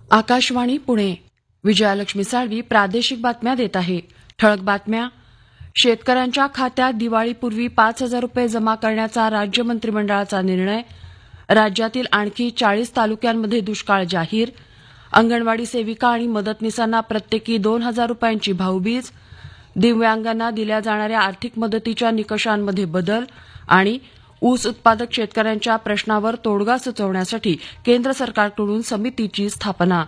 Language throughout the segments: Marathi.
आकाशवाणी पुणे. विजयालक्ष्मी साळवी प्रादेशिक बातम्या देत आहे. ठळक बातम्या. शेतकऱ्यांच्या खात्यात दिवाळीपूर्वी 5,000 रुपये जमा करण्याचा राज्य मंत्रिमंडळाचा निर्णय. राज्यातील आणखी 40 तालुक्यांमध्ये दुष्काळ जाहीर. अंगणवाडी सेविका आणि मदतनीसांना प्रत्येकी 2,000 रुपयांची भाऊबीज. दिव्यांगांना दिल्या जाणाऱ्या आर्थिक मदतीच्या निकषांमध्ये बदल. आणि ऊस उत्पादक शेतकऱ्यांच्या प्रश्नावर तोडगा सुचवण्यासाठी केंद्र सरकारकडून समितीची स्थापना.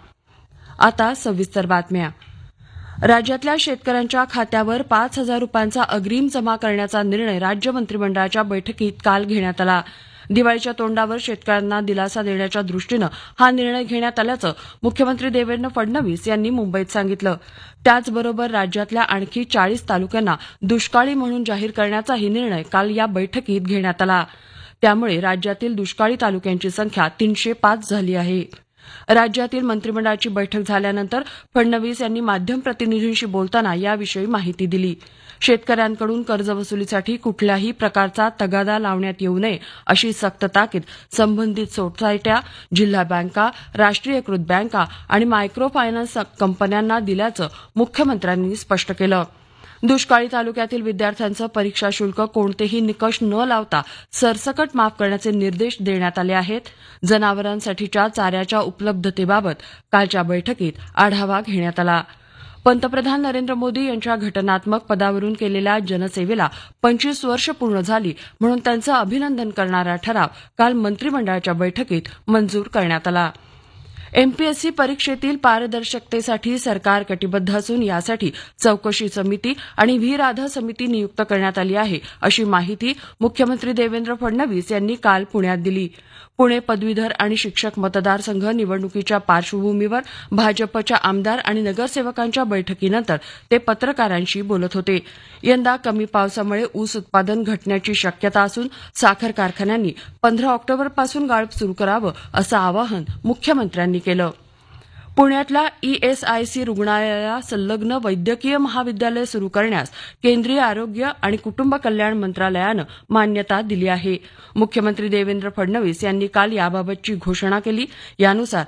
आता सविस्तर बातम्या. राज्यातल्या शेतकऱ्यांच्या खात्यावर 5,000 रुपयांचा अग्रिम जमा करण्याचा निर्णय राज्य मंत्रिमंडळाच्या बैठकीत काल घेण्यात आला. दिवाळीच्या तोंडावर शेतकऱ्यांना दिलासा देण्याच्या दृष्टीनं हा निर्णय घेण्यात आल्याचं मुख्यमंत्री देवेंद्र फडणवीस यांनी मुंबईत सांगितलं. त्याचबरोबर राज्यातल्या आणखी 40 तालुक्यांना दुष्काळी म्हणून जाहीर करण्याचाही निर्णय काल या बैठकीत घेण्यात आला. त्यामुळे राज्यातील दुष्काळी तालुक्यांची संख्या 305 झाली आहे. राज्यातील मंत्रिमंडळाची बैठक झाल्यानंतर फडणवीस यांनी माध्यम प्रतिनिधींशी बोलताना याविषयी माहिती दिली. शेतकऱ्यांकडून कर्जवसुलीसाठी कुठल्याही प्रकारचा तगादा लावण्यात येऊ नये अशी सक्त ताकीद संबंधित सोसायट्या, जिल्हा बँका, राष्ट्रीयकृत बँका आणि मायक्रो फायनान्स कंपन्यांना दिल्याचं मुख्यमंत्र्यांनी स्पष्ट केलं. दुष्काळी तालुक्यातील विद्यार्थ्यांचं परीक्षा शुल्क कोणतेही निकष न लावता सरसकट माफ करण्याचे निर्देश देण्यात आले आहेत. जनावरांसाठीच्या चाऱ्याच्या उपलब्धतेबाबत कालच्या बैठकीत आढावा घेण्यात आला. पंतप्रधान नरेंद्र मोदी यांच्या घटनात्मक पदावरून केलेल्या जनसेवेला 25 वर्ष पूर्ण झाली म्हणून त्यांचं अभिनंदन करणारा ठराव काल मंत्रिमंडळाच्या बैठकीत मंजूर करण्यात आला. एमपीएससी परीक्षेतील पारदर्शकतेसाठी सरकार कटिबद्ध असून यासाठी चौकशी समिती आणि व्ही राधा समिती नियुक्त करण्यात आली आहे अशी माहिती मुख्यमंत्री देवेंद्र फडणवीस यांनी काल पुण्यात दिली. पुणे पदवीधर आणि शिक्षक मतदारसंघ निवडणुकीच्या पार्श्वभूमीवर भाजपच्या आमदार आणि नगरसेवकांच्या बैठकीनंतर ते पत्रकारांशी बोलत होते. यंदा कमी पावसामुळे ऊस उत्पादन घटण्याची शक्यता असून साखर कारखान्यांनी 15 ऑक्टोबरपासून गाळप सुरू करावं असं आवाहन मुख्यमंत्र्यांनी केलं. पुण्यातल्या ईएसआयसी रुग्णालयाला संलग्न वैद्यकीय महाविद्यालय सुरू करण्यास केंद्रीय आरोग्य आणि कुटुंब कल्याण मंत्रालयानं मान्यता दिली आहे. मुख्यमंत्री देवेंद्र फडणवीस यांनी काल याबाबतची घोषणा केली. यानुसार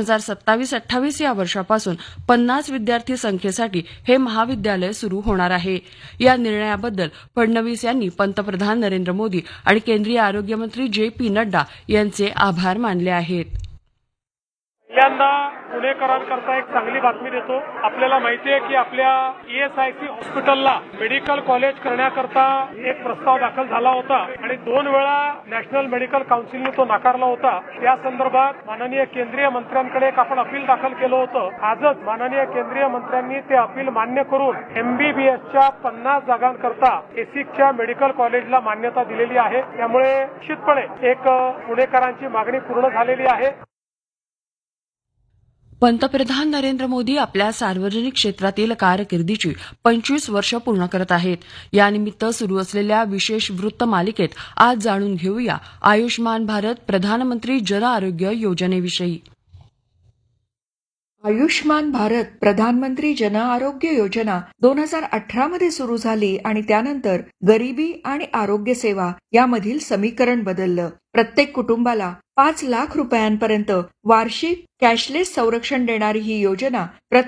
2027-28 या वर्षापासून 50 विद्यार्थी संख्येसाठी हे महाविद्यालय सुरू होणार आहे. या निर्णयाबद्दल फडणवीस यांनी पंतप्रधान नरेंद्र मोदी आणि केंद्रीय आरोग्यमंत्री जे.पी. नड्डा यांचे आभार मानले आहेत. पहिल्यांदा पुणेकरांकरता एक चांगली बातमी देतो. आपल्याला माहिती आहे की आपल्या ईएसआयसी हॉस्पिटलला मेडिकल कॉलेज करण्याकरता एक प्रस्ताव दाखल झाला होता आणि 2 वेळा नॅशनल मेडिकल काउन्सिलने तो नाकारला होता. त्या संदर्भात माननीय केंद्रीय मंत्र्यांकडे एक आपण अपील दाखल केलं होतं. आजच माननीय केंद्रीय मंत्र्यांनी ते अपील मान्य करून एमबीबीएसच्या 50 जागांकरता एसिकच्या मेडिकल कॉलेजला मान्यता दिलेली आहे. त्यामुळे निश्चितपणे एक पुणेकरांची मागणी पूर्ण झालेली आहे. पंतप्रधान नरेंद्र मोदी आपल्या सार्वजनिक क्षेत्रातील कारकिर्दीची 25 वर्ष पूर्ण करत आहेत. यानिमित्त सुरू असलेल्या विशेष वृत्त मालिकेत आज जाणून घेऊया आयुष्मान भारत प्रधानमंत्री जन आरोग्य योजनेविषयी. आयुष्मान भारत प्रधानमंत्री जन आरोग्य योजना 2018 मध्ये सुरू झाली आणि त्यानंतर गरिबी आणि आरोग्य सेवा यामधील समीकरण बदललं. प्रत्येक कुटुंबाला 5 लाख रुपयांपर्यंत वार्षिक कॅशलेस संरक्षण देणारी ही योजना